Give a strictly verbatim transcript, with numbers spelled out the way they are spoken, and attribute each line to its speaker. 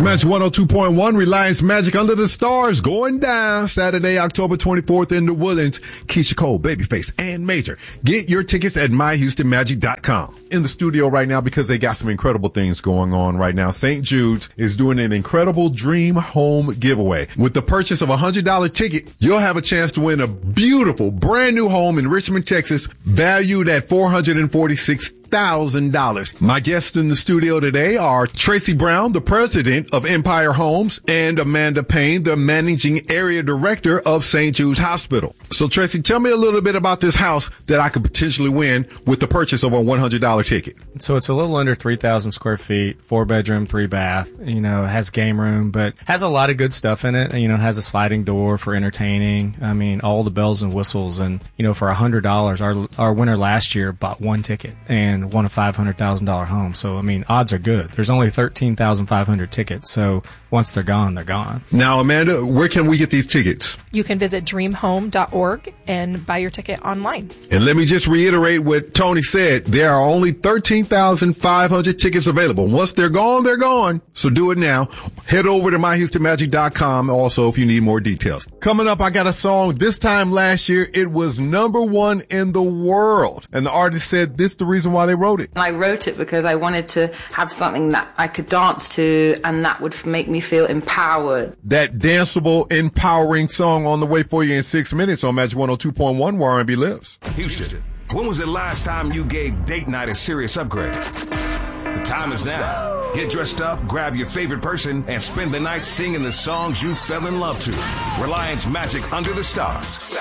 Speaker 1: Magic one oh two point one, Reliance Magic Under the Stars, going down Saturday, October twenty-fourth in New Orleans. Keisha Cole, Babyface, and Major. Get your tickets at my houston magic dot com. In the studio right now because they got some incredible things going on right now. Saint Jude's is doing an incredible Dream Home giveaway. With the purchase of a one hundred dollars ticket, you'll have a chance to win a beautiful brand new home in Richmond, Texas, valued at four hundred forty-six thousand dollars. My guests in the studio today are Tracy Brown, the president of Empire Homes, and Amanda Payne, the managing area director of Saint Jude's Hospital. So Tracy, tell me a little bit about this house that I could potentially win with the purchase of a one hundred dollars ticket.
Speaker 2: So it's a little under three thousand square feet, four bedroom, three bath, you know, it has game room, but has a lot of good stuff in it. You know, it has a sliding door for entertaining. I mean, all the bells and whistles. And, you know, for a hundred dollars, our, our winner last year bought one ticket and won a five hundred thousand dollars home. So, I mean, odds are good. There's only thirteen thousand five hundred tickets. So once they're gone, they're gone.
Speaker 1: Now, Amanda, where can we get these tickets?
Speaker 3: You can visit dream home dot org and buy your ticket online.
Speaker 1: And let me just reiterate what Tony said. There are only thirteen thousand five hundred tickets available. Once they're gone, they're gone. So do it now. Head over to my houston magic dot com also if you need more details. Coming up, I got a song. This time last year, it was number one in the world. And the artist said this is the reason why they wrote it.
Speaker 4: I wrote it because I wanted to have something that I could dance to and that would make me feel empowered.
Speaker 1: That danceable, empowering song on the way for you in six minutes on Magic one oh two point one, where R and B lives.
Speaker 5: Houston, when was the last time you gave date night a serious upgrade? The time is now. Get dressed up, grab your favorite person, and spend the night singing the songs you fell in love to. Reliance Magic Under the Stars.